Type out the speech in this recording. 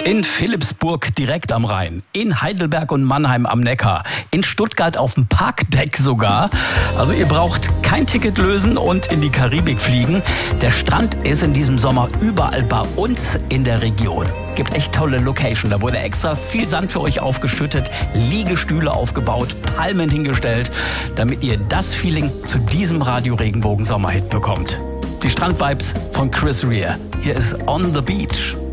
In Philippsburg direkt am Rhein, in Heidelberg und Mannheim am Neckar, in Stuttgart auf dem Parkdeck sogar. Also ihr braucht kein Ticket lösen und in die Karibik fliegen. Der Strand ist in diesem Sommer überall bei uns in der Region. Gibt echt tolle Location. Da wurde extra viel Sand für euch aufgeschüttet, Liegestühle aufgebaut, Palmen hingestellt, damit ihr das Feeling zu diesem Radio-Regenbogen-Sommerhit bekommt. Die Strandvibes von Chris Rea. Hier ist On the Beach.